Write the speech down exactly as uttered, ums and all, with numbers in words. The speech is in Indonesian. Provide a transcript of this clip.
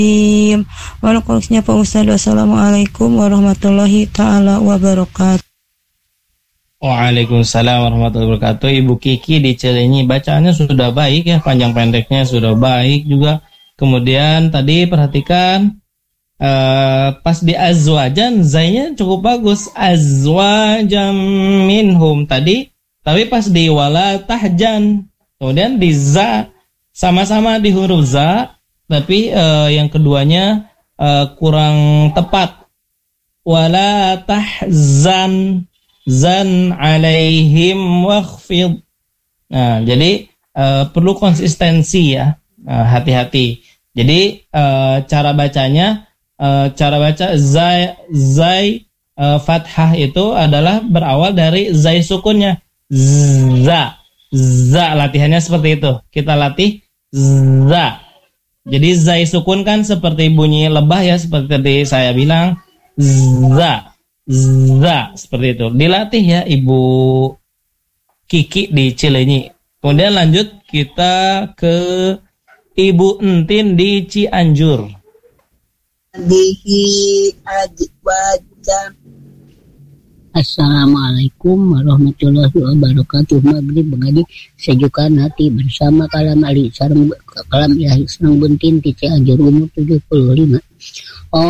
Waalaikumsalam Pak Ustaz. Wassalamualaikum warahmatullahi taala wabarakatuh. Waalaikumsalam warahmatullahi wabarakatuh. Ibu Kiki di Cilenyi, bacaannya sudah baik ya, panjang pendeknya sudah baik juga. Kemudian tadi perhatikan uh, pas di azwajan zainya cukup bagus, azwajam minhum tadi, tapi pas di wala tahjan, kemudian di za sama-sama di huruf za, tapi uh, yang keduanya uh, kurang tepat. Wala tahzan zan alaihim wakhfid. Nah, jadi uh, perlu konsistensi ya, uh, hati-hati. Jadi uh, cara bacanya, uh, cara baca zai, zai uh, fathah itu adalah berawal dari zai sukunnya. Za, za latihannya seperti itu. Kita latih za. Jadi zai sukun kan seperti bunyi lebah ya, seperti tadi saya bilang za. Za, seperti itu. Dilatih ya Ibu Kiki di Cilenyi. Kemudian lanjut kita ke Ibu Entin di Cianjur. Dihi ajwajam. Assalamualaikum warahmatullahi wabarakatuh. Maghrib mengaji sejukkan hati bersama kalam Ali sareng kalam ilahi senang buntin di Cianjur umur tujuh puluh lima. Oh